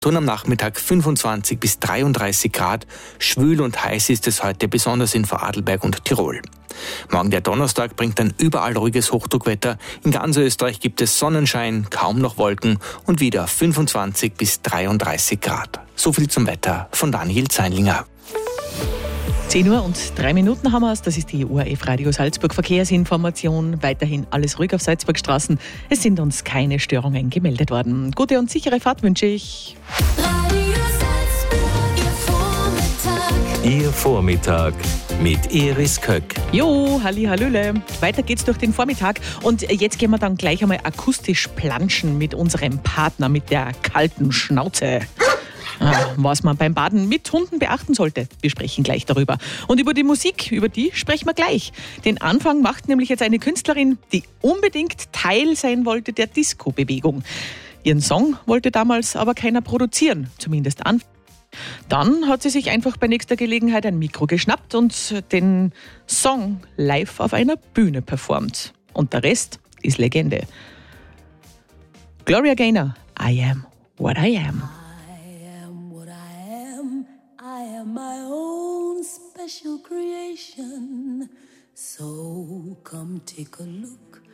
Temperaturen am Nachmittag 25 bis 33 Grad. Schwül und heiß ist es heute, besonders in Vorarlberg und Tirol. Morgen der Donnerstag bringt dann überall ruhiges Hochdruckwetter. In ganz Österreich gibt es Sonnenschein, kaum noch Wolken und wieder 25 bis 33 Grad. So viel zum Wetter von Daniel Zeinlinger. 10 Uhr und 3 Minuten haben wir es. Das ist die ORF Radio Salzburg Verkehrsinformation. Weiterhin alles ruhig auf Salzburgstraßen. Es sind uns keine Störungen gemeldet worden. Gute und sichere Fahrt wünsche ich. Radio Salzburg, Ihr Vormittag mit Iris Köck. Jo, halli, hallöle. Weiter geht's durch den Vormittag und jetzt gehen wir dann gleich einmal akustisch planschen mit unserem Partner mit der kalten Schnauze. Was man beim Baden mit Hunden beachten sollte. Wir sprechen gleich darüber. Und über die Musik, über die sprechen wir gleich. Den Anfang macht nämlich jetzt eine Künstlerin, die unbedingt Teil sein wollte der Disco-Bewegung. Ihren Song wollte damals aber keiner produzieren, zumindest an. Dann hat sie sich einfach bei nächster Gelegenheit ein Mikro geschnappt und den Song live auf einer Bühne performt. Und der Rest ist Legende. Gloria Gaynor, I am what I am. I am my own special creation. So come take a look